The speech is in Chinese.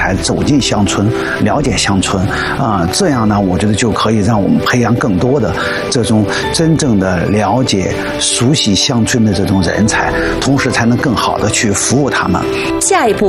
才走进乡村，了解乡村这样呢，我觉得就可以让我们培养更多的这种真正的了解、熟悉乡村的这种人才，同时才能更好的去服务他们。 下一步